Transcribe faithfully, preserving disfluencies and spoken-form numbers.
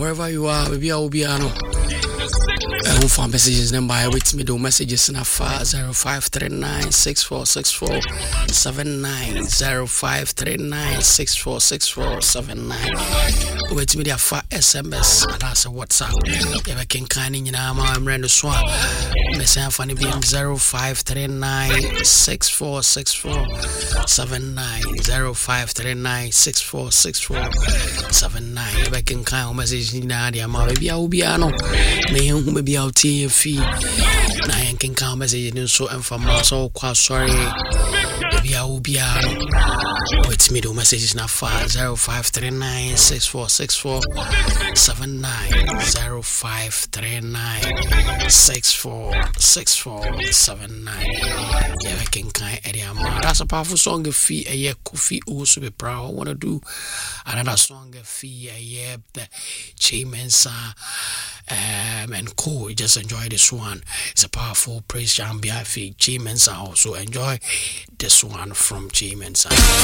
wherever you are, maybe I will be ano. Uh, for messages number with me do messages in a far zero five three nine six four six four seven nine zero five three nine six four six four seven nine. Wait me there for S M S and that's a WhatsApp. If I can kind in I'm ready to swap. Message funny being zero five three nine six four six four seven nine zero five three nine six four six four seven nine. If I can kind message in the maybe I will be ano. May who be out here fee. Now I can come message in so and from so quite sorry. Maybe I will be out. Wait me do messages now far zero five three nine six four six four seven nine zero five three nine six four six four seven nine. Yeah, I can kind area. That's a powerful song. A fee a year coffee also be proud. I wanna do another song. A fee a year the Chimensa. Um, and cool, just enjoy this one. It's a powerful praise jam. Biafi Chimensa also enjoy this one from Chimensa.